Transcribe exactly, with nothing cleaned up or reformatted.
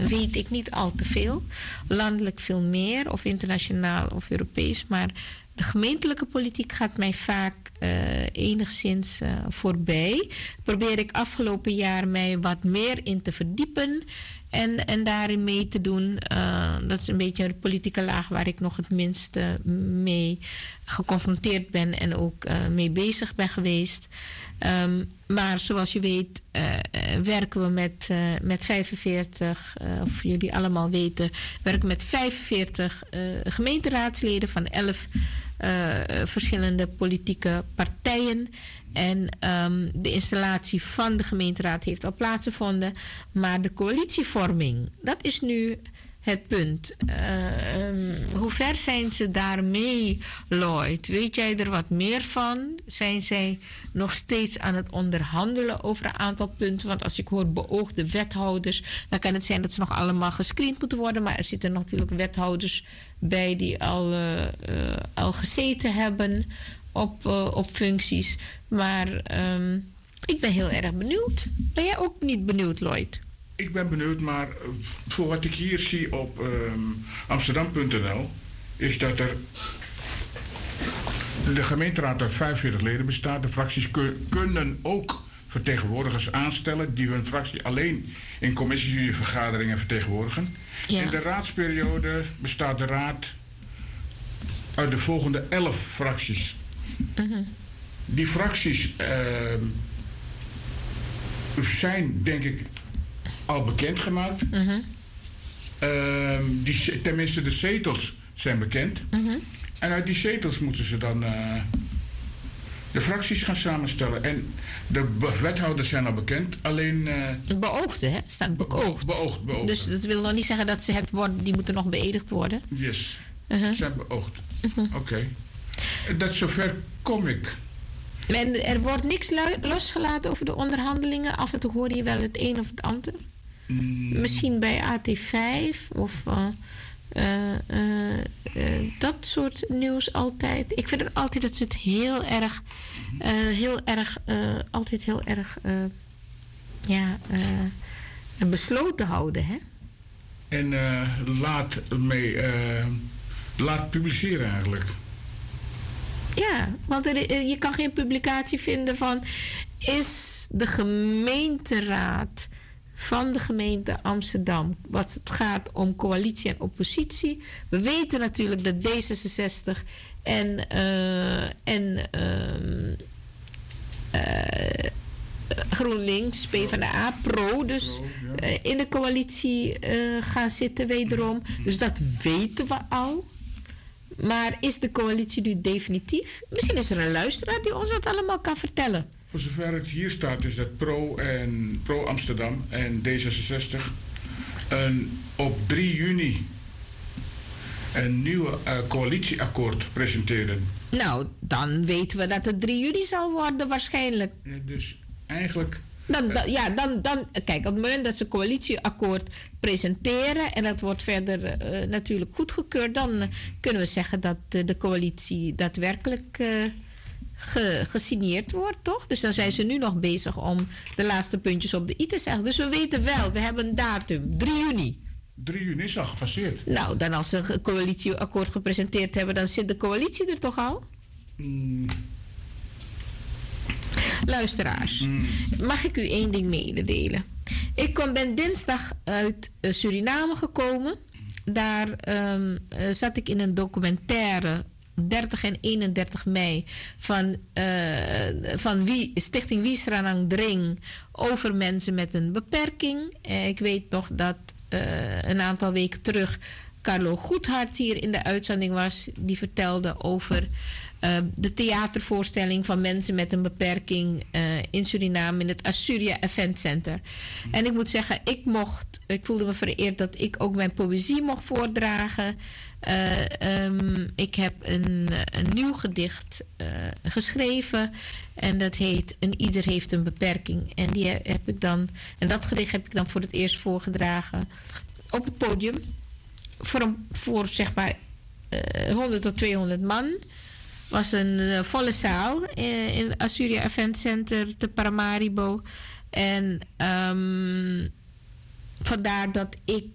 weet ik niet al te veel. Landelijk veel meer, of internationaal of Europees. Maar de gemeentelijke politiek gaat mij vaak uh, enigszins uh, voorbij. Probeer ik afgelopen jaar mij wat meer in te verdiepen. En, en daarin mee te doen. Uh, dat is een beetje de politieke laag waar ik nog het minste mee geconfronteerd ben. En ook uh, mee bezig ben geweest. Um, maar zoals je weet uh, uh, werken we met, uh, met vijfenveertig, uh, of jullie allemaal weten, werken met vijfenveertig uh, gemeenteraadsleden van elf uh, verschillende politieke partijen. En um, de installatie van de gemeenteraad heeft al plaatsgevonden. Maar de coalitievorming, dat is nu het punt. Uh, um, hoe ver zijn ze daarmee, Lloyd? Weet jij er wat meer van? Zijn zij nog steeds aan het onderhandelen over een aantal punten? Want als ik hoor beoogde wethouders, dan kan het zijn dat ze nog allemaal gescreend moeten worden. Maar er zitten natuurlijk wethouders bij die al, uh, uh, al gezeten hebben op, uh, op functies. Maar um, ik ben heel erg benieuwd. Ben jij ook niet benieuwd, Lloyd? Ik ben benieuwd, maar voor wat ik hier zie op um, Amsterdam punt n l is dat er de gemeenteraad uit vijfenveertig leden bestaat. De fracties kun, kunnen ook vertegenwoordigers aanstellen die hun fractie alleen in commissievergaderingen vertegenwoordigen. Ja. In de raadsperiode bestaat de raad uit de volgende elf fracties. Uh-huh. Die fracties uh, zijn, denk ik, al bekendgemaakt. Uh-huh. Uh, die, tenminste, de zetels zijn bekend. Uh-huh. En uit die zetels moeten ze dan uh, de fracties gaan samenstellen. En de wethouders zijn al bekend, alleen... Uh, beoogd, hè? Staat beoogd. Beoogd, beoogd. Dus dat wil nog niet zeggen dat ze het worden, die moeten nog beëdigd worden? Yes, uh-huh. Ze zijn beoogd. Uh-huh. Oké. Okay. Dat zover kom ik. En er wordt niks losgelaten over de onderhandelingen? Af en toe hoor je wel het een of het ander? Mm. Misschien bij A T vijf of uh, uh, uh, uh, dat soort nieuws altijd. Ik vind het altijd dat ze het heel erg, uh, heel erg, uh, altijd heel erg, uh, ja, uh, besloten houden, hè? En uh, laat mee, uh, laat publiceren eigenlijk. Ja, want er, je kan geen publicatie vinden van... is de gemeenteraad van de gemeente Amsterdam... wat het gaat om coalitie en oppositie. We weten natuurlijk dat D zesenzestig en, uh, en uh, uh, GroenLinks, PvdA, Pro... dus uh, in de coalitie uh, gaan zitten wederom. Dus dat weten we al... Maar is de coalitie nu definitief? Misschien is er een luisteraar die ons dat allemaal kan vertellen. Voor zover het hier staat is dat Pro en Pro Amsterdam en D zesenzestig een, op drie juni een nieuw uh, coalitieakkoord presenteren. Nou, dan weten we dat het drie juni zal worden waarschijnlijk. Ja, dus eigenlijk... Dan, dan, ja, dan, dan, kijk, op het moment dat ze een coalitieakkoord presenteren... en dat wordt verder uh, natuurlijk goedgekeurd... dan uh, kunnen we zeggen dat uh, de coalitie daadwerkelijk uh, ge, gesigneerd wordt, toch? Dus dan zijn ze nu nog bezig om de laatste puntjes op de i te zetten. Dus we weten wel, we hebben een datum, drie juni. drie juni is al gepasseerd. Nou, dan als ze een coalitieakkoord gepresenteerd hebben... dan zit de coalitie er toch al? Mm. Luisteraars, mm. mag ik u één ding mededelen? Ik kom, ben dinsdag uit uh, Suriname gekomen. Daar um, uh, zat ik in een documentaire... dertig en eenendertig mei... van, uh, van wie, Stichting Wiesranang Dring... over mensen met een beperking. Uh, ik weet nog dat uh, een aantal weken terug... Carlo Goedhart hier in de uitzending was. Die vertelde over... Uh, de theatervoorstelling van mensen met een beperking uh, in Suriname in het Azuria Event Center. En ik moet zeggen, ik mocht, ik voelde me vereerd dat ik ook mijn poëzie mocht voordragen. Uh, um, ik heb een, een nieuw gedicht uh, geschreven en dat heet Een Ieder heeft een beperking. En die heb ik dan, en dat gedicht heb ik dan voor het eerst voorgedragen op het podium voor, een, voor zeg maar uh, honderd tot tweehonderd man. Was een uh, volle zaal in, in het Azuria Event Center te Paramaribo. En um, vandaar dat ik